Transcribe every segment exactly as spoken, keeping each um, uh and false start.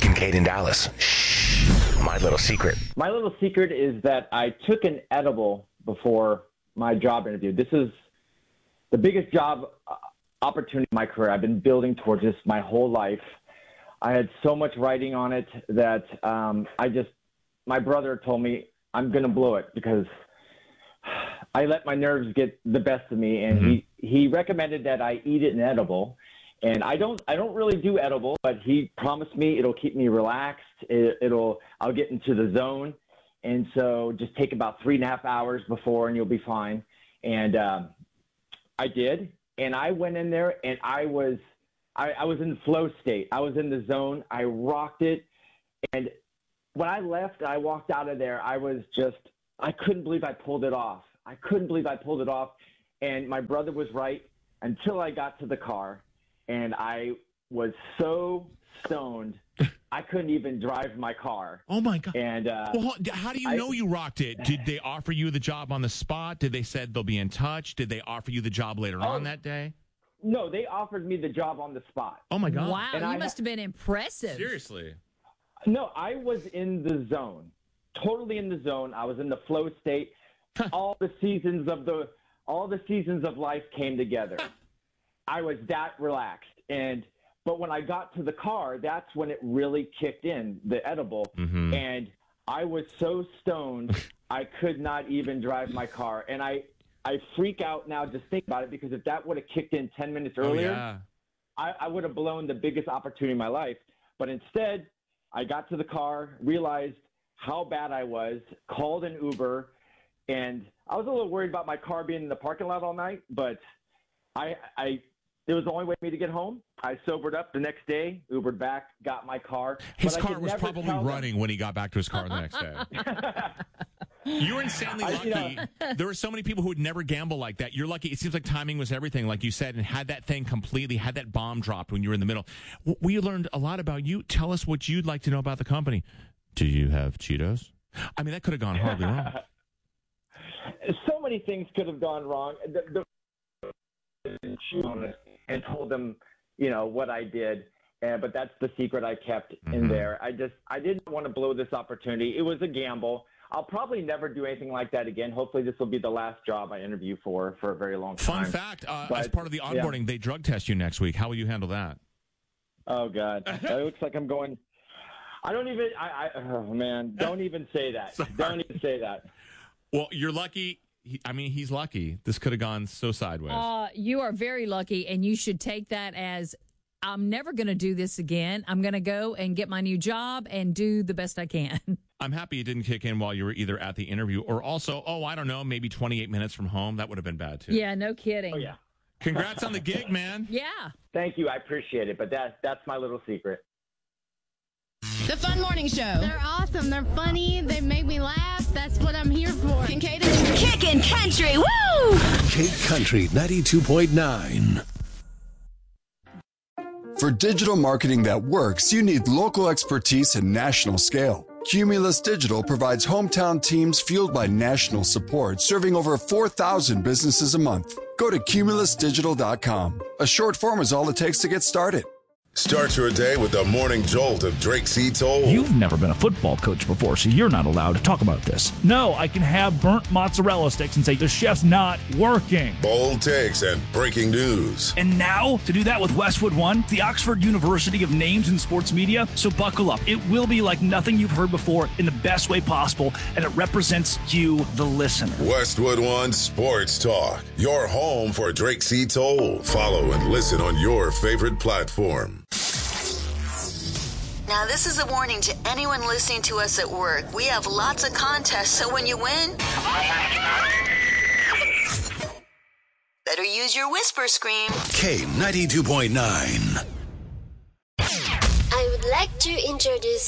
Kincaid in Dallas. Shh. My little secret. My little secret is that I took an edible before my job interview. This is the biggest job opportunity in my career. I've been building towards this my whole life. I had so much writing on it that um, I just, my brother told me I'm going to blow it because I let my nerves get the best of me. And mm-hmm. he, he recommended that I eat it in edible. And I don't, I don't really do edible, but he promised me it'll keep me relaxed. It, it'll, I'll get into the zone. And so just take about three and a half hours before and you'll be fine. And um, I did. And I went in there and I was, I, I was in the flow state. I was in the zone. I rocked it. And when I left, I walked out of there. I was just, I couldn't believe I pulled it off. I couldn't believe I pulled it off. And my brother was right until I got to the car. And I was so stoned, I couldn't even drive my car. Oh, my God. And uh, well, how do you I, know you rocked it? Did they offer you the job on the spot? Did they said they'll be in touch? Did they offer you the job later oh, on that day? No, they offered me the job on the spot. Oh, my God. Wow, and you I must ha- have been impressive. Seriously. No, I was in the zone, totally in the zone. I was in the flow state. all the seasons of the all the seasons of life came together. I was that relaxed. And but when I got to the car, that's when it really kicked in, the edible. Mm-hmm. And I was so stoned, I could not even drive my car. And I, I freak out now just think about it, because if that would have kicked in ten minutes earlier, oh, yeah. I, I would have blown the biggest opportunity in my life. But instead, I got to the car, realized how bad I was, called an Uber, and I was a little worried about my car being in the parking lot all night, but I, I it was the only way for me to get home. I sobered up the next day, Ubered back, got my car. His but car was probably running them. when he got back to his car the next day. You were insanely lucky. I, you know, there were so many people who would never gamble like that. You're lucky. It seems like timing was everything, like you said, and had that thing completely, had that bomb dropped when you were in the middle. We learned a lot about you. Tell us what you'd like to know about the company. Do you have Cheetos? I mean, that could have gone horribly wrong. So many things could have gone wrong. The, the, and told them, you know, what I did. Uh, but that's the secret I kept mm-hmm. in there. I just, I didn't want to blow this opportunity. It was a gamble. I'll probably never do anything like that again. Hopefully this will be the last job I interview for, for a very long time. Fun fact, uh, but, as part of the onboarding, yeah. they drug test you next week. How will you handle that? Oh, God. It looks like I'm going, I don't even, I, I oh, man, don't even say that. Sorry. Don't even say that. Well, you're lucky. He, I mean, he's lucky. This could have gone so sideways. Uh, you are very lucky, and you should take that as, I'm never going to do this again. I'm going to go and get my new job and do the best I can. I'm happy it didn't kick in while you were either at the interview or also, oh, I don't know, maybe twenty-eight minutes from home. That would have been bad, too. Yeah, no kidding. Oh, yeah. Congrats on the gig, man. Yeah. Thank you. I appreciate it. But that, that's my little secret. The Fun Morning Show. They're awesome. They're funny. They make me laugh. That's what I'm here for. Kincaid and Kickin' Country. Woo! Kincaid Country ninety-two point nine. For digital marketing that works, you need local expertise and national scale. Cumulus Digital provides hometown teams fueled by national support, serving over four thousand businesses a month. Go to cumulus digital dot com. A short form is all it takes to get started. Start your day with the morning jolt of Drake C. Toll. You've never been a football coach before, so you're not allowed to talk about this. No, I can have burnt mozzarella sticks and say the chef's not working. Bold takes and breaking news. And now, to do that with Westwood One, the Oxford University of Names in Sports Media. So buckle up. It will be like nothing you've heard before in the best way possible, and it represents you, the listener. Westwood One Sports Talk, your home for Drake C. Toll. Follow and listen on your favorite platform. Now, this is a warning to anyone listening to us at work. We have lots of contests, so when you win, better use your whisper scream. K ninety-two point nine. I would like to introduce...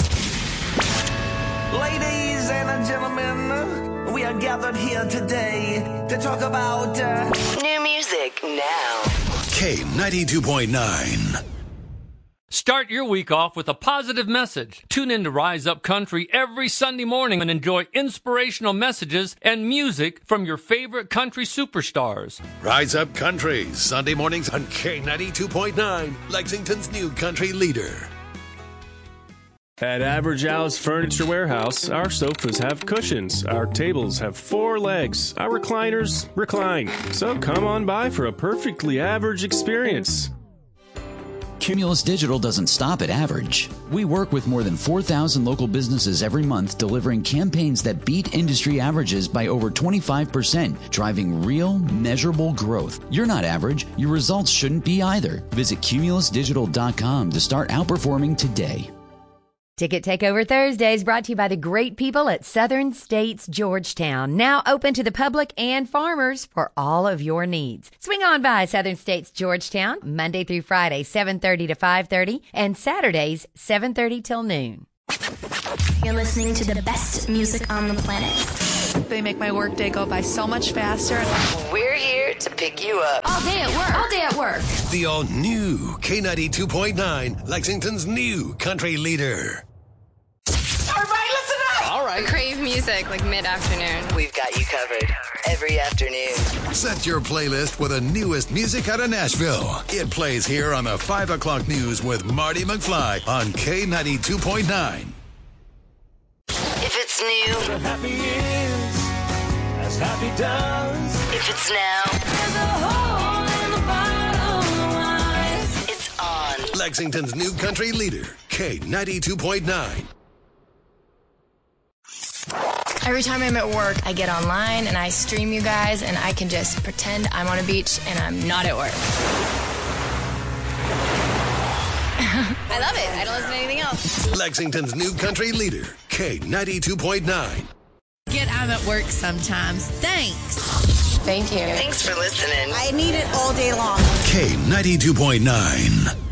Ladies and gentlemen, we are gathered here today to talk about... Uh... New music now. K ninety-two point nine. Start your week off with a positive message. Tune in to Rise Up Country every Sunday morning and enjoy inspirational messages and music from your favorite country superstars. Rise Up Country, Sunday mornings on K ninety-two point nine, Lexington's new country leader. At Average Alice Furniture Warehouse, our sofas have cushions, our tables have four legs, our recliners recline. So come on by for a perfectly average experience. Cumulus Digital doesn't stop at average. We work with more than four thousand local businesses every month, delivering campaigns that beat industry averages by over twenty-five percent, driving real, measurable growth. You're not average. Your results shouldn't be either. Visit cumulus digital dot com to start outperforming today. Ticket Takeover Thursdays brought to you by the great people at Southern States Georgetown. Now open to the public and farmers for all of your needs. Swing on by Southern States Georgetown Monday through Friday, seven thirty to five thirty, and Saturdays, seven thirty till noon. You're listening to the best music on the planet. They make my workday go by so much faster. We're here to pick you up. All day at work. All day at work. The all-new K ninety-two point nine, Lexington's new country leader. Everybody listen up! All right. I crave music like mid-afternoon. We've got you covered every afternoon. Set your playlist with the newest music out of Nashville. It plays here on the five o'clock news with Marty McFly on K ninety-two point nine. If it's new, The happy is as happy does. if it's now, There's a hole in the bottom line. it's on. Lexington's new country leader, K ninety-two point nine. Every time I'm at work, I get online and I stream you guys, and I can just pretend I'm on a beach and I'm not at work. I love it. I don't listen to anything else. Lexington's new country leader, K ninety-two point nine. Get I'm at work sometimes. Thanks. Thank you. Thanks for listening. I need it all day long. K ninety-two point nine.